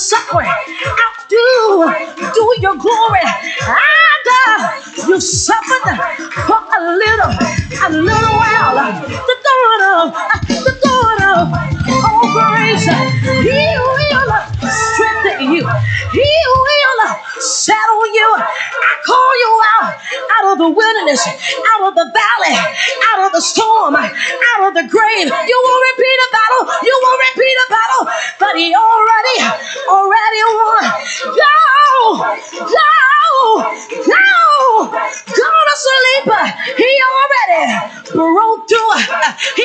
suffering outdo your glory. And you suffered for a little while. The God of all grace, He will strengthen you. He will settle you. I call you out of the wilderness, out of the valley, out of the storm, out of the grave. You will repeat a battle. You will repeat a battle, but He already won. Go to sleep. He already broke through. He